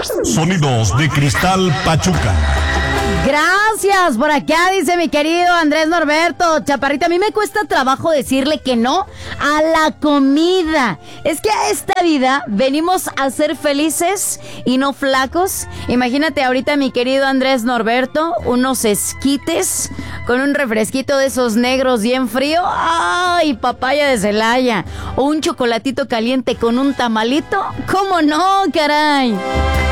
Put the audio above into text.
Sonidos de Cristal Pachuca. Gracias, por acá dice mi querido Andrés Norberto. Chaparrita, a mí me cuesta trabajo decirle que no a la comida. Es que a esta vida venimos a ser felices y no flacos. Imagínate ahorita, mi querido Andrés Norberto, unos esquites con un refresquito de esos negros bien frío. ¡Ay, papaya de Celaya! O un chocolatito caliente con un tamalito. ¿Cómo no, caray?